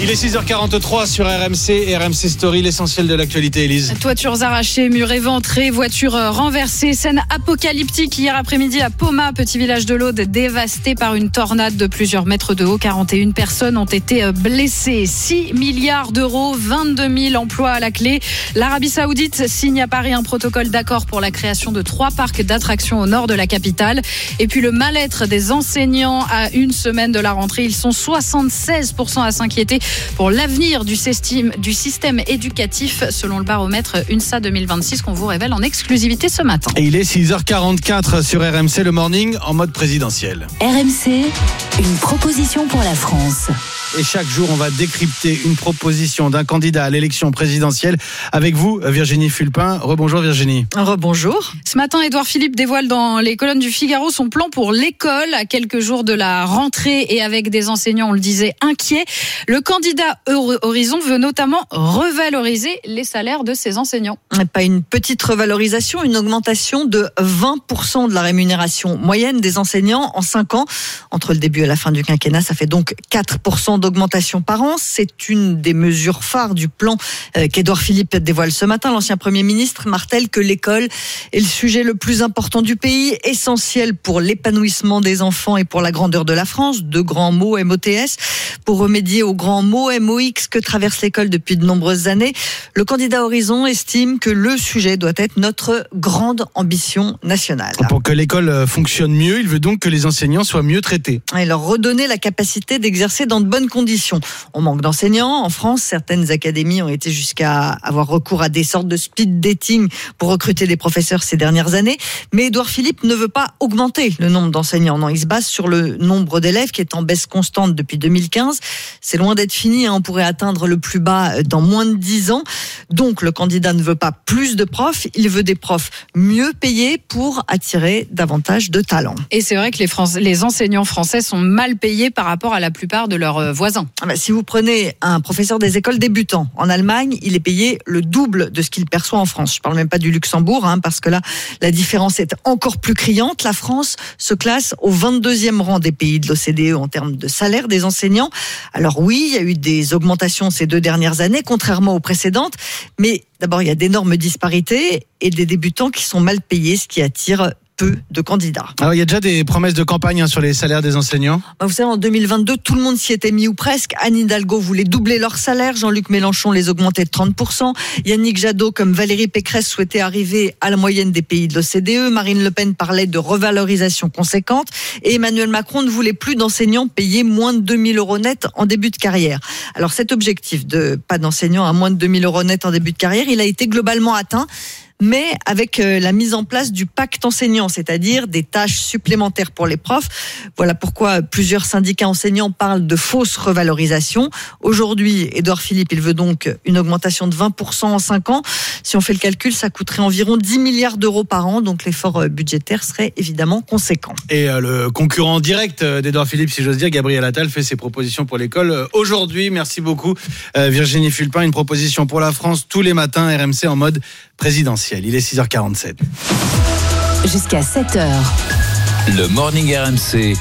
Il est 6h43 sur RMC et RMC Story, l'essentiel de l'actualité, Élise. Toitures arrachées, murs éventrés, voitures renversées. Scène apocalyptique hier après-midi à Poma, petit village de l'Aude, dévasté par une tornade de plusieurs mètres de haut. 41 personnes ont été blessées. 6 milliards d'euros, 22 000 emplois à la clé. L'Arabie Saoudite signe à Paris un protocole d'accord pour la création de 3 parcs d'attractions au nord de la capitale. Et puis le mal-être des enseignants à une semaine de la rentrée. Ils sont 76% à s'inquiéter pour l'avenir du système éducatif, selon le baromètre UNSA 2026 qu'on vous révèle en exclusivité ce matin. Et il est 6h44 sur RMC, le morning en mode présidentiel. RMC, une proposition pour la France. Et chaque jour, on va décrypter une proposition d'un candidat à l'élection présidentielle avec vous, Virginie Fulpin. Rebonjour Virginie. Rebonjour. Ce matin, Édouard Philippe dévoile dans les colonnes du Figaro son plan pour l'école à quelques jours de la rentrée et avec des enseignants, on le disait, inquiets. Le candidat Horizon veut notamment revaloriser les salaires de ses enseignants. Pas une petite revalorisation, une augmentation de 20% de la rémunération moyenne des enseignants en 5 ans. Entre le début et la fin du quinquennat, ça fait donc 4% d'augmentation par an. C'est une des mesures phares du plan qu'Édouard Philippe dévoile ce matin. L'ancien Premier ministre martèle que l'école est le sujet le plus important du pays, essentiel pour l'épanouissement des enfants et pour la grandeur de la France. 2 grands mots MOTS. Pour remédier aux grands mots MOX que traverse l'école depuis de nombreuses années, le candidat Horizon estime que le sujet doit être notre grande ambition nationale. Pour que l'école fonctionne mieux, il veut donc que les enseignants soient mieux traités. Et leur redonner la capacité d'exercer dans de bonnes conditions. On manque d'enseignants. En France, certaines académies ont été jusqu'à avoir recours à des sortes de speed dating pour recruter des professeurs ces dernières années. Mais Édouard Philippe ne veut pas augmenter le nombre d'enseignants. Non, il se base sur le nombre d'élèves qui est en baisse constante depuis 2015. C'est loin d'être fini. On pourrait atteindre le plus bas dans moins de 10 ans. Donc, le candidat ne veut pas plus de profs. Il veut des profs mieux payés pour attirer davantage de talents. Et c'est vrai que les enseignants français sont mal payés par rapport à la plupart de leurs voisins. Si vous prenez un professeur des écoles débutants en Allemagne, il est payé le double de ce qu'il perçoit en France. Je parle même pas du Luxembourg, parce que là, la différence est encore plus criante. La France se classe au 22e rang des pays de l'OCDE en termes de salaire des enseignants. Alors oui, il y a eu des augmentations ces 2 dernières années, contrairement aux précédentes, mais d'abord, il y a d'énormes disparités et des débutants qui sont mal payés, ce qui attire peu de candidats. Alors, il y a déjà des promesses de campagne sur les salaires des enseignants. Vous savez, en 2022, tout le monde s'y était mis ou presque. Anne Hidalgo voulait doubler leur salaire. Jean-Luc Mélenchon les augmentait de 30%. Yannick Jadot, comme Valérie Pécresse, souhaitait arriver à la moyenne des pays de l'OCDE. Marine Le Pen parlait de revalorisation conséquente. Et Emmanuel Macron ne voulait plus d'enseignants payés moins de 2 000 euros net en début de carrière. Alors, cet objectif de pas d'enseignants à moins de 2 000 euros net en début de carrière, il a été globalement atteint, mais avec la mise en place du pacte enseignant, c'est-à-dire des tâches supplémentaires pour les profs. Voilà pourquoi plusieurs syndicats enseignants parlent de fausse revalorisation. Aujourd'hui, Édouard Philippe, il veut donc une augmentation de 20% en 5 ans. Si on fait le calcul, ça coûterait environ 10 milliards d'euros par an, donc l'effort budgétaire serait évidemment conséquent. Et le concurrent direct d'Édouard Philippe, si j'ose dire, Gabriel Attal, fait ses propositions pour l'école aujourd'hui. Merci beaucoup Virginie Fulpin. Une proposition pour la France tous les matins, RMC en mode présidentiel. Il est 6h47. Jusqu'à 7h. Le morning RMC.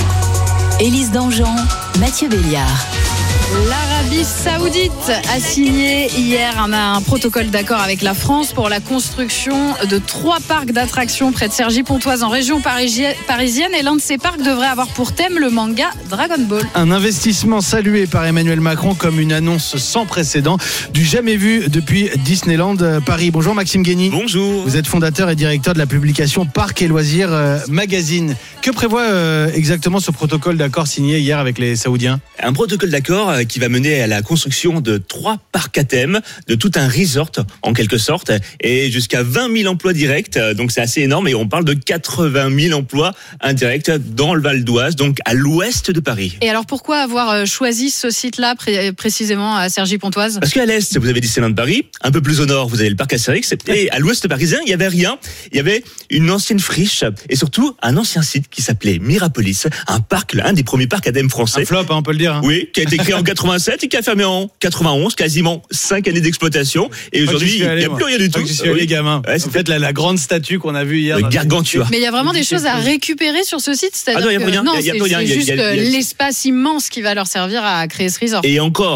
Élise Dangean, Mathieu Béliard. L'Arabie Saoudite a signé hier un protocole d'accord avec la France pour la construction de 3 parcs d'attractions près de Cergy-Pontoise en région parisienne. Et l'un de ces parcs devrait avoir pour thème le manga Dragon Ball. Un investissement salué par Emmanuel Macron comme une annonce sans précédent, du jamais vu depuis Disneyland Paris. Bonjour Maxime Guény. Bonjour. Vous êtes fondateur et directeur de la publication Parcs et Loisirs Magazine. Que prévoit exactement ce protocole d'accord signé hier avec les Saoudiens ? Un protocole d'accord qui va mener à la construction de 3 parcs à thème, de tout un resort en quelque sorte, et jusqu'à 20 000 emplois directs, donc c'est assez énorme, et on parle de 80 000 emplois indirects dans le Val d'Oise, donc à l'ouest de Paris. Et alors pourquoi avoir choisi ce site-là précisément à Cergy-Pontoise ? Parce qu'à l'est, vous avez Disneyland Paris, un peu plus au nord, vous avez le parc Astérix, et à l'ouest parisien, il n'y avait rien, il y avait une ancienne friche, et surtout un ancien site qui s'appelait Mirapolis, un parc, un des premiers parcs à thème français. Un flop, on peut le dire. Oui, qui a été créé en 87 et qui a fermé en 91, quasiment 5 années d'exploitation. Et aujourd'hui, il n'y a plus rien du tout. J'y suis allé, gamin. Ouais, en fait, la grande statue qu'on a vue hier. Gargantua. Mais il y a vraiment des choses à récupérer sur ce site. C'est-à-dire non, il n'y a rien. C'est juste l'espace immense qui va leur servir à créer ce resort. Et encore.